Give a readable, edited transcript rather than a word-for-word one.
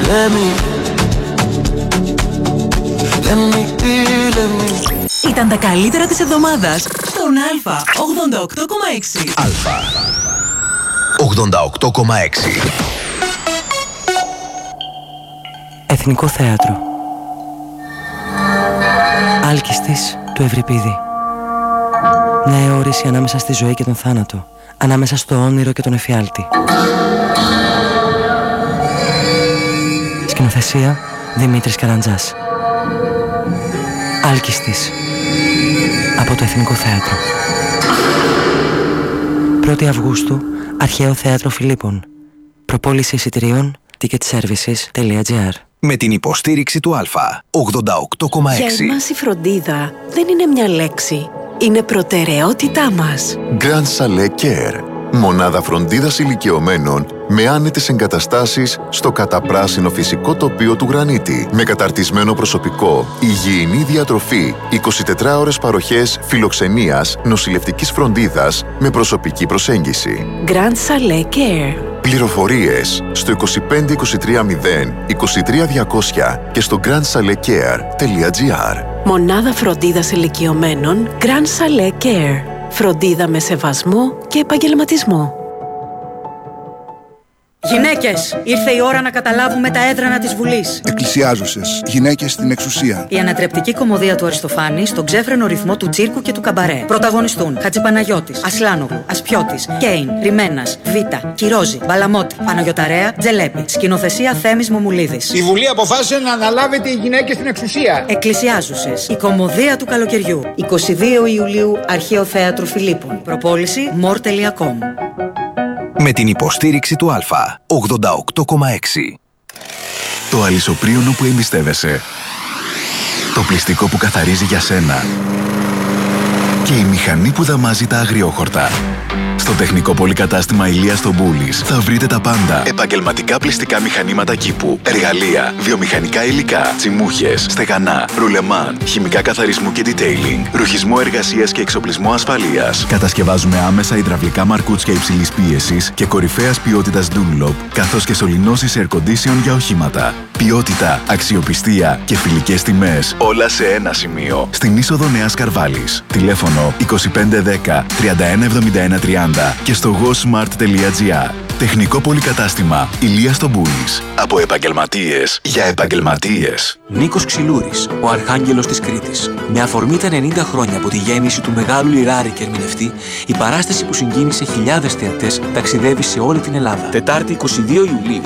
Ήταν τα καλύτερα της εβδομάδας στον Α 88,6. Α 88,6. Εθνικό Θέατρο. Άλκιστης του Ευρυπίδη. Μια αιώρηση ανάμεσα στη ζωή και τον θάνατο, ανάμεσα στο όνειρο και τον εφιάλτη. Σκηνοθεσία Δημήτρης Καραντζάς. Άλκιστης, από το Εθνικό Θέατρο. 1η Αυγούστου, Αρχαίο Θέατρο Φιλίππων. Προπόληση εισιτηρίων ticketservices.gr. Με την υποστήριξη του Α 88,6. Για εμάς η φροντίδα δεν είναι μια λέξη. Είναι προτεραιότητά μας. Grand Chalet Care. Μονάδα φροντίδας ηλικιωμένων με άνετες εγκαταστάσεις στο καταπράσινο φυσικό τοπίο του Γρανίτη. Με καταρτισμένο προσωπικό, υγιεινή διατροφή, 24 ώρες παροχές φιλοξενίας, νοσηλευτικής φροντίδας με προσωπική προσέγγιση. Grand Chalet Care. Πληροφορίες στο 25 23 0 23 200 και στο grandchaletcare.gr. Μονάδα φροντίδας ηλικιωμένων Grand Chalet Care. Φροντίδα με σεβασμό και επαγγελματισμό. Γυναίκες, ήρθε η ώρα να καταλάβουμε τα έδρανα της Βουλής. Εκκλησιάζουσες, γυναίκες στην εξουσία. Η ανατρεπτική κωμωδία του Αριστοφάνη στον ξέφρενο ρυθμό του τσίρκου και του καμπαρέ. Πρωταγωνιστούν Χατζηπαναγιώτης, Ασλάνογλου, Ασπιώτης, Κέιν, Ριμένας, Βίτα, Κυρόζη, Μπαλαμότη, Παναγιωταρέα, Τζελέπη. Σκηνοθεσία Θέμης Μομουλίδης. Η Βουλή αποφάσισε να αναλάβετε οι γυναίκες στην εξουσία. Εκκλησιάζουσες, η κωμωδία του καλοκαιριού. 22 Ιουλίου, Αρχαίο Θέατρο Φιλίππων. Προπόληση more.com. Με την υποστήριξη του Α 88,6. Το αλυσοπρίωνο που εμπιστεύεσαι. Το πλυστικό που καθαρίζει για σένα. Και η μηχανή που δαμάζει τα αγριόχορτα. Στο τεχνικό πολυκατάστημα Ηλίας στο Μπούλης θα βρείτε τα πάντα. Επαγγελματικά πλυστικά μηχανήματα κήπου, εργαλεία, βιομηχανικά υλικά, τσιμούχες, στεγανά, ρουλεμάν, χημικά καθαρισμού και detailing, ρουχισμό εργασίας και εξοπλισμό ασφαλείας. Κατασκευάζουμε άμεσα υδραυλικά μαρκούτσια υψηλής πίεσης και κορυφαίας ποιότητας Dunlop, καθώς και σωληνώσεις air condition για οχήματα. Ποιότητα, αξιοπιστία και φιλικές τιμές. Όλα σε ένα σημείο. Στην είσοδο Νέας Καρβάλης. Τηλέφωνο 2510 3171 30 και στο gosmart.gr. Τεχνικό πολυκατάστημα Ηλίας στο Μπούλης. Από επαγγελματίες για επαγγελματίες. Νίκος Ξυλούρης, ο Αρχάγγελος της Κρήτης. Με αφορμή τα 90 χρόνια από τη γέννηση του μεγάλου λιράρη και ερμηνευτή, η παράσταση που συγκίνησε χιλιάδες θεατές ταξιδεύει σε όλη την Ελλάδα. Τετάρτη 22 Ιουλίου,